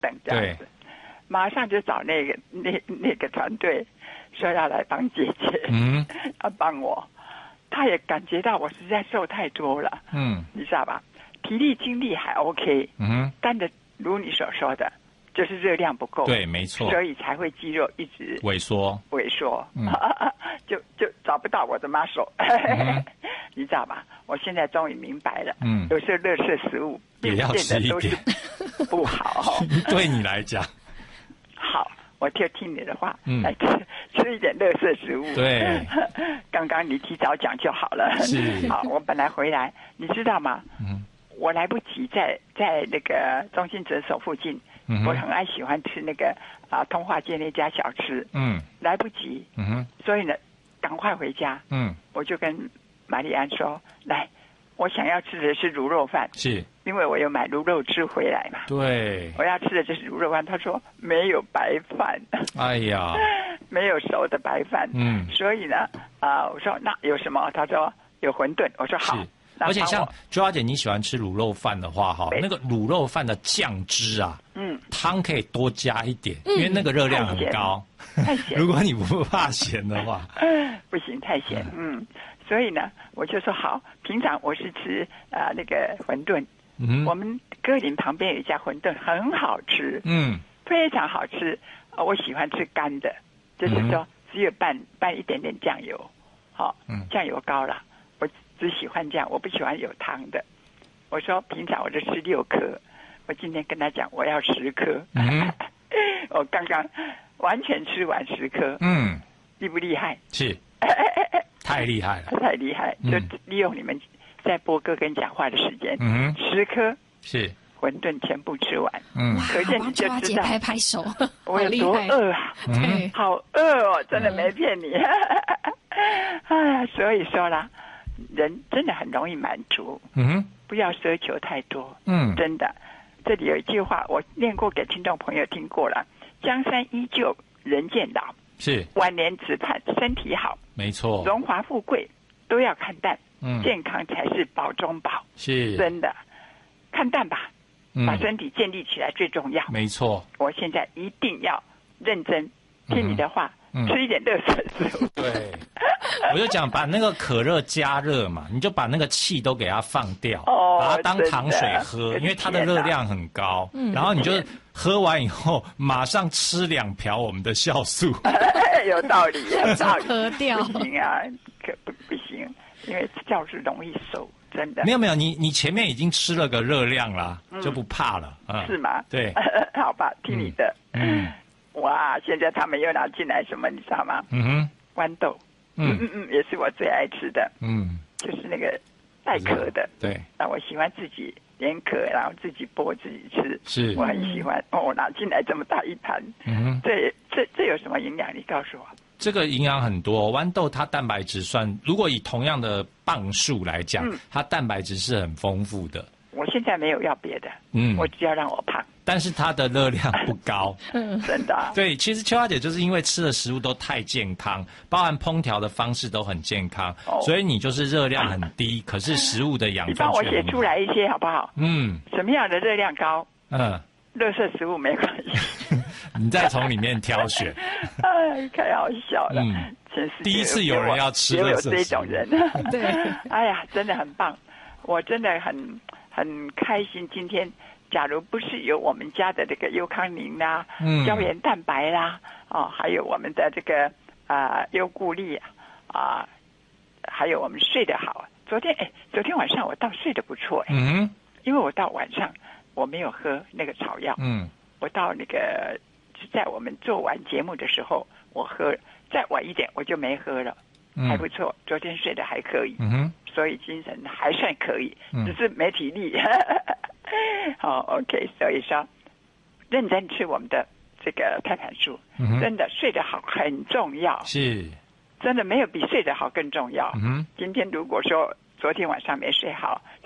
等这样子，马上就找那个团队说要来帮姐姐，要帮我。他也感觉到我实在瘦太多了，你知道吧？体力精力还 OK，但是如你所说的，就是热量不够， 对，没错， 所以才会肌肉一直萎缩， 就找不到我的 muscle，你知道吧？我现在终于明白了，有时候垃圾食物也要吃一点， 不好， 对你来讲， 好。我就听你的话，来吃一点垃圾食物。 对， 刚刚你提早讲就好了。 是， 好，我本来回来，你知道吗？我来不及在那个中心诊所附近，我很喜欢吃那个通化街那家小吃。来不及。所以呢，赶快回家。我就跟玛丽安说，来，我想要吃的是卤肉饭。 是。 因为我有买卤肉汁回来嘛， 对， 我要吃的就是卤肉饭。他说没有白饭， 哎呀， 没有熟的白饭。所以呢，我说那有什么？他说有馄饨。我说好。 而且像朱小姐，你喜欢吃卤肉饭的话，那个卤肉饭的酱汁啊，汤可以多加一点，因为那个热量很高。 太咸。 如果你不怕咸的话， 不行，太咸。所以呢，我就说好。平常我是吃那个馄饨。我们歌林旁边有一家馄饨很好吃，非常好吃。我喜欢吃干的，就是说只有拌一点点酱油，酱油膏啦。我只喜欢这样，我不喜欢有汤的。我说平常我就吃6颗，我今天跟他讲我要10颗，我刚刚完全吃完10颗，厉不厉害？ 是，太厉害了， 太厉害！就利用你们在播歌跟讲话的时间，10颗是馄饨全部吃完，可见你就知道拍拍手， 我有多饿啊！好饿哦，真的没骗你。哎呀，所以说啦，人真的很容易满足，不要奢求太多，真的。这里有一句话，我念过给听众朋友听过了：江山依旧，人渐老。 是， 晚年只盼身体好， 没错， 荣华富贵都要看淡，健康才是宝中宝， 是真的，看淡吧，把身体建立起来最重要， 没错。 我现在一定要认真听你的话，吃一点垃圾食物。 对，我就讲把那个可乐加热嘛，你就把那个气都给它放掉，把它当糖水喝，因为它的热量很高，然后你就喝完以后马上吃2瓢我们的酵素。 有道理，有道理。 喝掉不行啊，不行，因为酵素容易瘦，真的。 没有，你前面已经吃了个热量啦，就不怕了。 是吗？ 对， 好吧，听你的。哇，现在他们又拿进来什么，你知道吗？豌豆。也是我最爱吃的。就是那个带壳的。 对。 那我喜欢自己连壳，然后自己剥自己吃。 是。 我很喜欢。拿进来这么大一盘。这有什么营养？你告诉我。 这个营养很多，豌豆它蛋白质如果以同样的磅数来讲，它蛋白质是很丰富的。 我现在没有要别的，我只要让我胖。 但是它的热量不高， 真的。 对，其实秋花姐就是因为吃的食物都太健康，包含烹调的方式都很健康，所以你就是热量很低，可是食物的养分。 你帮我写出来一些好不好？什么样的热量高？垃圾食物没关系。 你再从里面挑选。 太好笑了。 第一次有人要吃垃圾食物， 有这种人。 对。 哎呀，真的很棒，我真的很开心。今天假如不是有我们家的这个优康宁啦、胶原蛋白啦，还有我们的这个优固力还有我们睡得好。昨天晚上我倒睡得不错，因为我到晚上我没有喝那个草药，我到那个在我们做完节目的时候我喝，再晚一点我就没喝了，还不错，昨天睡得还可以，所以精神还算可以，只是没体力。好 ，OK， 所以说认真吃我们的这个胎盘素，真的睡得好很重要， 是， 真的没有比睡得好更重要。今天如果说昨天晚上没睡好。